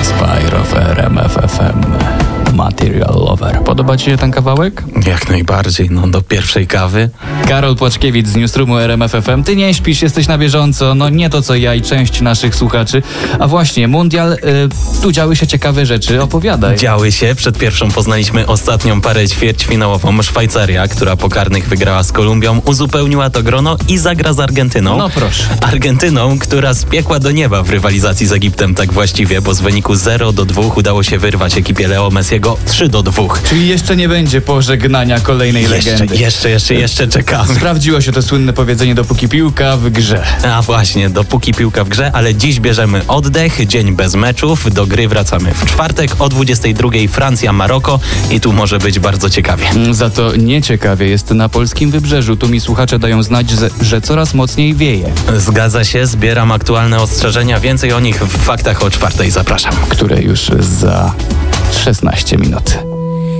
Spyro w RMF FM. Material Lover. Podoba ci się ten kawałek? Jak najbardziej, do pierwszej kawy. Karol Płaczkiewicz z Newsroomu RMF FM. Ty nie śpisz, jesteś na bieżąco. Nie to co ja i część naszych słuchaczy. A właśnie, mundial, tu działy się ciekawe rzeczy. Opowiadaj. Działy się. Przed pierwszą poznaliśmy ostatnią parę ćwierćfinałową. Szwajcaria, która po karnych wygrała z Kolumbią, uzupełniła to grono i zagra z Argentyną. No proszę. Argentyną, która z piekła do nieba w rywalizacji z Egiptem tak właściwie, bo z wyniku 0-2 udało się wyrwać ekipie Leo Messiego 3-2. Czyli jeszcze nie będzie pożegnania kolejnej legendy. Jeszcze czekamy. Sprawdziło się to słynne powiedzenie, dopóki piłka w grze. A właśnie, dopóki piłka w grze, ale dziś bierzemy oddech, dzień bez meczów. Do gry wracamy w czwartek o 22:00 Francja-Maroko i tu może być bardzo ciekawie. Za to nieciekawie jest na polskim wybrzeżu. Tu mi słuchacze dają znać, że coraz mocniej wieje. Zgadza się, zbieram aktualne ostrzeżenia. Więcej o nich w Faktach o 4:00 zapraszam. Które już za 16 minut.